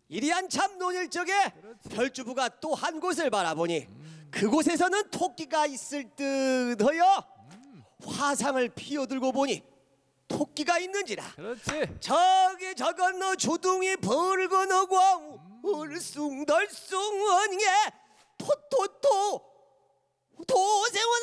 이리 한참 논일 적에 그렇지. 별주부가 또 한 곳을 바라보니 그곳에서는 토끼가 있을 듯하여 화상을 피어들고 보니 토끼가 있는지라. 그렇지. 저기 저 건너 주둥이 벌거너고 얼숭덜숭한 게 토토토 도생원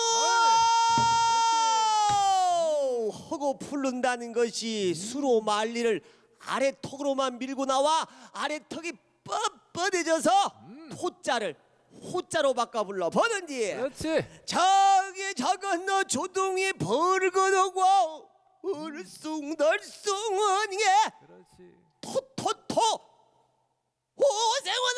아니오 하고 풀른다는 것이 수로 말리를 아래턱으로만 밀고 나와 아래턱이 뻣뻣해져서 토자를 호자로 바꿔 불러 보는지 그렇지. 저기 저 건너 조둥이 벌거너고 얼숭덜숭한 게 그렇지. 토토토 호생원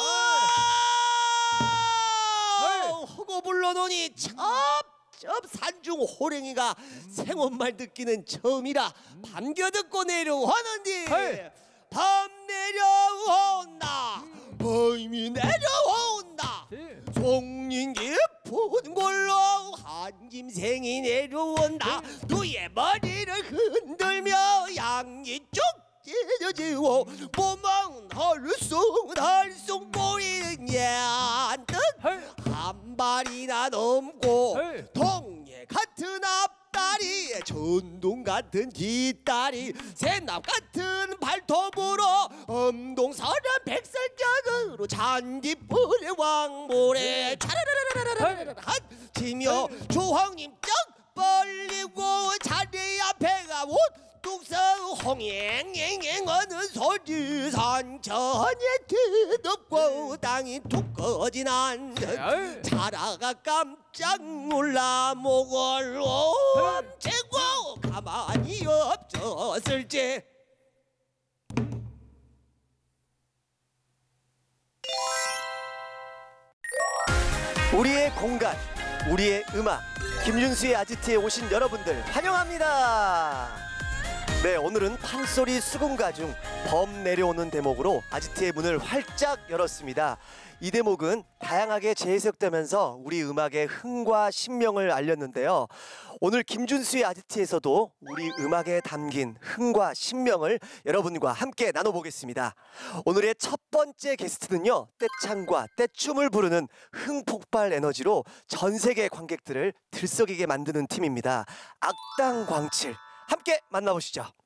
아니오 하고 불러놓으니 첩첩 산중 호랭이가 생원말 듣기는 처음이라 반겨 듣고 내려오는디 헤이. 밤 내려온다 범이 내려온다 지. 송린 깊은 골로 한김생이 내려온다 누의 머리를 흔들며 양이 쭉 찢어지고 몸은 헐숭덜숭 꼬리는 얘한듯 헤이. 한 발이나 넘고 헤이. 동예 같은 앞다리 전동 같은 뒷다리 새납 같은 발톱으로 엄동설한 백설경으로 잔디불의 왕모래 차라라라라라라 치며 조황님 쩍 벌리고 자리 앞에가 옷뚝성 홍행행행 하는 소리 산천에 뒤덮고 땅이 툭 꺼진 한듯 자라가 깜짝 놀라 목을 엄채고 가만히 없었을지 우리의 공간, 우리의 음악, 김윤수의 아지트에 오신 여러분들 환영합니다. 네, 오늘은 판소리 수군가 중 범 내려오는 대목으로 아지트의 문을 활짝 열었습니다. 이 대목은 다양하게 재해석되면서 우리 음악의 흥과 신명을 알렸는데요. 오늘 김준수의 아지트에서도 우리 음악에 담긴 흥과 신명을 여러분과 함께 나눠보겠습니다. 오늘의 첫 번째 게스트는요, 떼창과 떼춤을 부르는 흥폭발 에너지로 전 세계 관객들을 들썩이게 만드는 팀입니다. 악당 광칠 함께 만나보시죠.